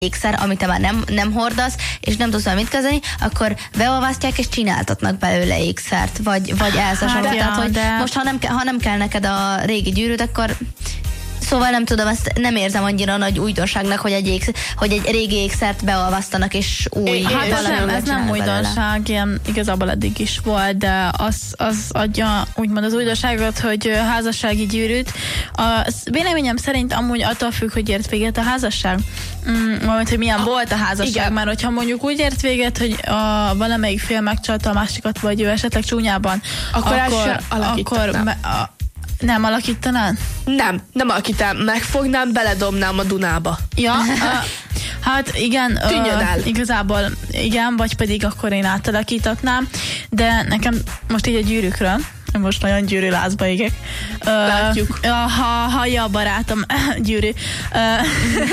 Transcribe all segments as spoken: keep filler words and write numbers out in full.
ékszer, amit te már nem, nem hordasz, és nem tudsz mit kezdeni, akkor beolvasztják és csináltatnak belőle ékszert, vagy, vagy elszasonlót. Hát, tehát, hogy de... most ha nem, ha nem kell neked a régi gyűrűt, akkor szóval nem tudom, ezt nem érzem annyira nagy újdonságnak, hogy egy, ékszer, hogy egy régi ékszert beolvasztanak, és új. Hát ez nem, ez nem újdonság, ilyen igazából eddig is volt, de az, az adja úgymond az újdonságot, hogy házassági gyűrűt. A véleményem szerint amúgy attól függ, hogy ért véget a házasság. Mm, valamint, hogy milyen a, volt a házasság, igen. Mert hogyha mondjuk úgy ért véget, hogy a valamelyik fél megcsalta a másikat, vagy ő esetleg csúnyában, akkor, akkor, akkor me, a, nem alakítanál? Nem, nem alakítanám. Megfognám, beledobnám a Dunába. Ja, a, hát igen. Tűnjön el. Uh, igazából igen, vagy pedig akkor én átalakítatnám, de nekem most így a gyűrűkről, most nagyon gyűrűlázba égek. Látjuk. Uh, ha hallja a barátom, gyűrű. Uh,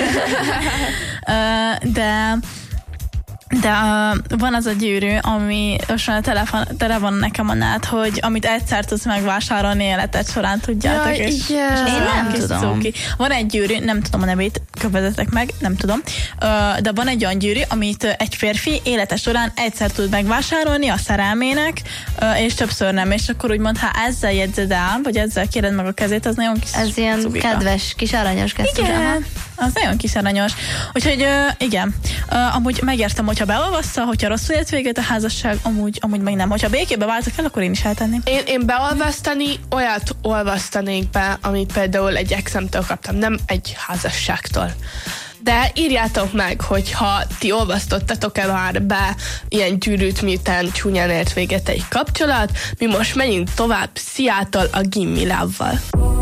uh, de De uh, van az a gyűrű, ami most a telefon, tele van nekem a nát, hogy amit egyszer tudsz megvásárolni életed során, tudjátok. Ja, és, yeah. és Én nem tudom. Cuki. Van egy gyűrű, nem tudom a nevét, követetek meg, nem tudom, uh, de van egy olyan gyűrű, amit egy férfi élete során egyszer tud megvásárolni a szerelmének, uh, és többször nem, és akkor úgymond, ha ezzel jegyzed el, vagy ezzel kéred meg a kezét, az nagyon kis Ez ilyen cubika. Kedves, kis aranyos gesztus. Igen, az nagyon kis aranyos. Úgyhogy uh, igen, uh, amúgy megértem, hogyha beolvassza, hogyha rosszul ért véget a házasság, amúgy, amúgy meg nem. Hogyha békébe váltak el, akkor én is eltenném. Én, én beolvasztani, olyat olvasztanék be, amit például egy exemtől kaptam, nem egy házasságtól. De írjátok meg, hogyha ti olvasztottatok-e már be ilyen gyűrűt, miután csúnyán ért véget egy kapcsolat. Mi most menjünk tovább Seattle a Gimme Love-val.